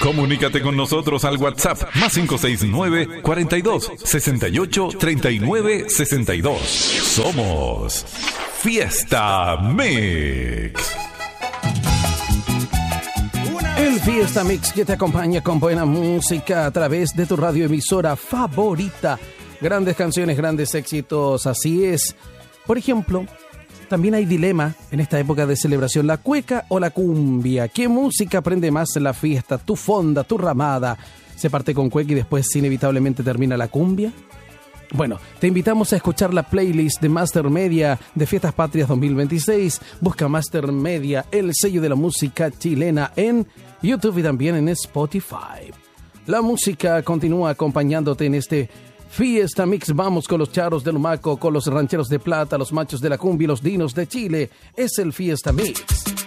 Comunícate con nosotros al WhatsApp más 569 42 68 39 62. Somos Fiesta Mix. El Fiesta Mix que te acompaña con buena música a través de tu radioemisora favorita. Grandes canciones, grandes éxitos, así es. Por ejemplo, también hay dilema en esta época de celebración, la cueca o la cumbia. ¿Qué música prende más en la fiesta? ¿Tu fonda, tu ramada? ¿Se parte con cueca y después inevitablemente termina la cumbia? Bueno, te invitamos a escuchar la playlist de Master Media de Fiestas Patrias 2026. Busca Master Media, el sello de la música chilena, en YouTube y también en Spotify. La música continúa acompañándote en este Fiesta Mix. Vamos con los charros del Humaco, con los rancheros de plata, los machos de la cumbia y los dinos de Chile. Es el Fiesta Mix.